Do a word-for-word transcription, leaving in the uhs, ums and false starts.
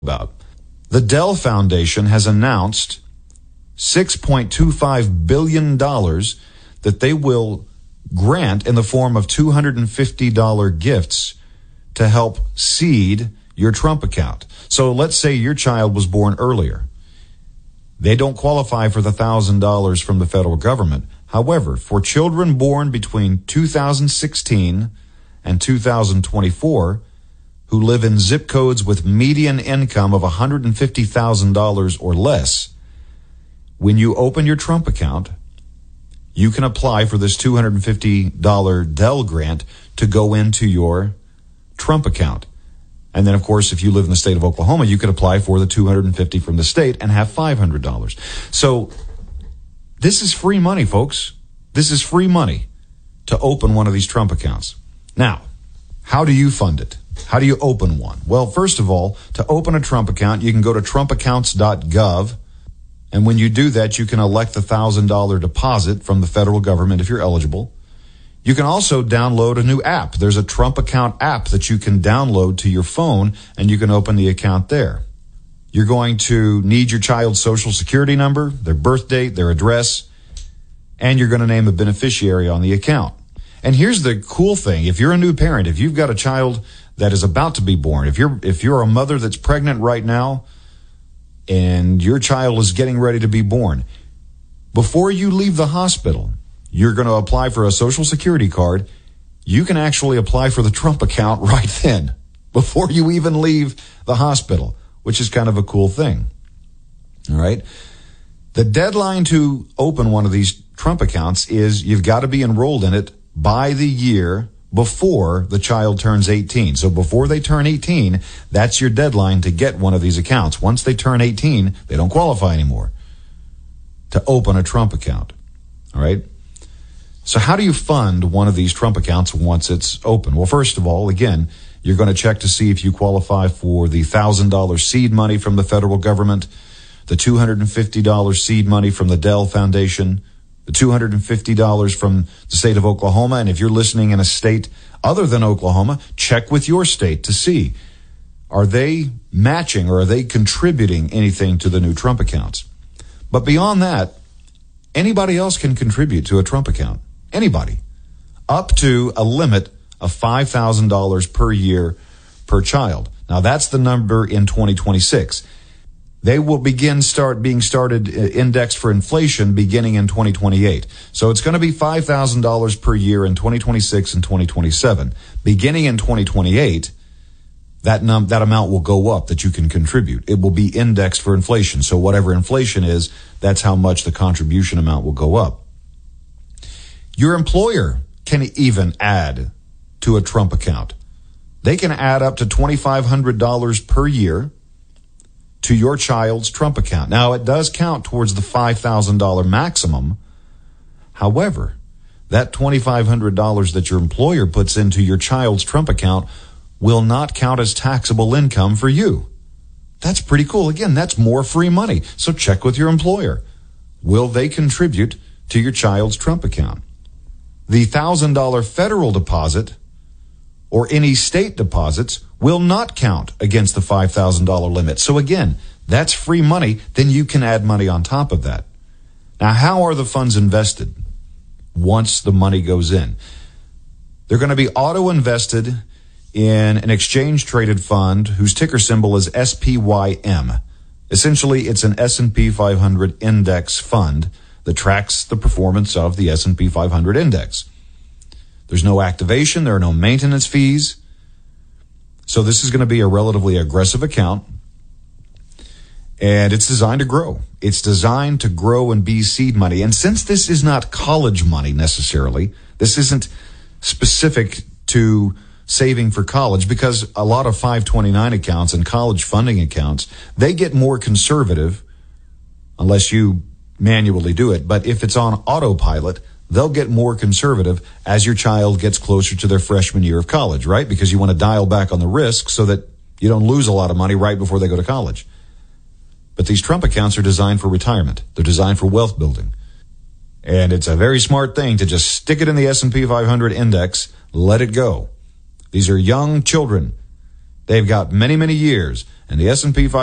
about. The Dell Foundation has announced six point two five billion dollars that they will grant in the form of two hundred fifty dollars gifts to help seed your Trump account. So let's say your child was born earlier. They don't qualify for the one thousand dollars from the federal government. However, for children born between two thousand sixteen and two thousand twenty-four who live in zip codes with median income of one hundred fifty thousand dollars or less, when you open your Trump account, you can apply for this two hundred fifty dollars Dell grant to go into your Trump account. And then, of course, if you live in the state of Oklahoma, you could apply for the two hundred fifty dollars from the state and have five hundred dollars. So this is free money, folks. This is free money to open one of these Trump accounts. Now, how do you fund it? How do you open one? Well, first of all, to open a Trump account, you can go to trump accounts dot gov. And when you do that, you can elect the one thousand dollars deposit from the federal government if you're eligible. You can also download a new app. There's a Trump account app that you can download to your phone, and you can open the account there. You're going to need your child's social security number, their birth date, their address, and you're going to name a beneficiary on the account. And here's the cool thing. If you're a new parent, if you've got a child that is about to be born, if you're if you're a mother that's pregnant right now and your child is getting ready to be born, before you leave the hospital, you're going to apply for a social security card. You can actually apply for the Trump account right then, before you even leave the hospital, which is kind of a cool thing. All right. The deadline to open one of these Trump accounts is you've got to be enrolled in it by the year before the child turns eighteen. So before they turn eighteen, that's your deadline to get one of these accounts. Once they turn eighteen, they don't qualify anymore to open a Trump account. All right. So how do you fund one of these Trump accounts once it's open? Well, first of all, again, you're going to check to see if you qualify for the one thousand dollars seed money from the federal government, the two hundred fifty dollars seed money from the Dell Foundation, the two hundred fifty dollars from the state of Oklahoma. And if you're listening in a state other than Oklahoma, check with your state to see, are they matching or are they contributing anything to the new Trump accounts? But beyond that, anybody else can contribute to a Trump account. Anybody. Up to a limit of five thousand dollars per year per child. Now that's the number in twenty twenty-six. They will begin start being started uh, indexed for inflation beginning in twenty twenty-eight. So it's going to be five thousand dollars per year in twenty twenty-six and twenty twenty-seven. Beginning in twenty twenty-eight, that num that amount will go up that you can contribute. It will be indexed for inflation. So whatever inflation is, that's how much the contribution amount will go up. Your employer can even add to a Trump account. They can add up to twenty-five hundred dollars per year to your child's Trump account. Now, it does count towards the five thousand dollars maximum. However, that twenty-five hundred dollars that your employer puts into your child's Trump account will not count as taxable income for you. That's pretty cool. Again, that's more free money. So check with your employer. Will they contribute to your child's Trump account? The one thousand dollars federal deposit or any state deposits will not count against the five thousand dollars limit. So again, that's free money. Then you can add money on top of that. Now, how are the funds invested once the money goes in? They're going to be auto-invested in an exchange-traded fund whose ticker symbol is S P Y M. Essentially, it's an S and P five hundred index fund that tracks the performance of the S and P five hundred index. There's no activation. There are no maintenance fees. So this is going to be a relatively aggressive account. And it's designed to grow. It's designed to grow and be seed money. And since this is not college money necessarily, this isn't specific to saving for college, because a lot of five twenty-nine accounts and college funding accounts, they get more conservative unless you manually do it. But if it's on autopilot, they'll get more conservative as your child gets closer to their freshman year of college, right? Because you want to dial back on the risk so that you don't lose a lot of money right before they go to college. But these Trump accounts are designed for retirement. They're designed for wealth building. And it's a very smart thing to just stick it in the S and P five hundred index, let it go. These are young children. They've got many, many years, and the S and P five